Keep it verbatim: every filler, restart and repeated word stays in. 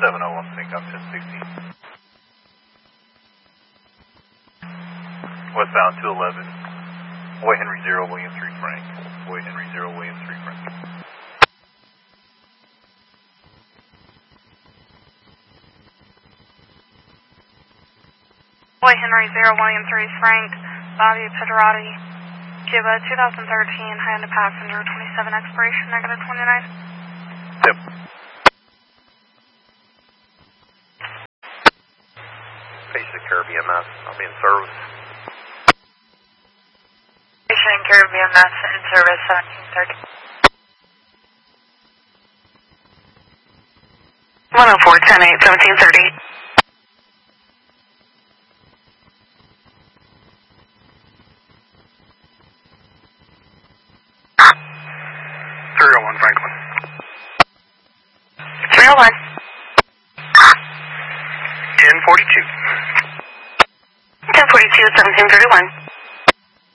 seven oh one, Syncom ten sixty. Westbound two eleven, Boy Henry zero, William three Frank. Boy Henry zero, William three Frank. Boy Henry zero, William three Frank, Bobby Pederati, Cuba, two thousand thirteen, Hyundai Passenger, twenty-seven expiration, negative twenty-nine. Yep. Basic Caribbean Mass, I'll be in service. Station Caribbean Mass in service, seventeen thirty. one oh four, ten eight, seventeen thirty. three oh one Franklin. three oh one. ten forty-two. ten forty-two, seventeen thirty-one.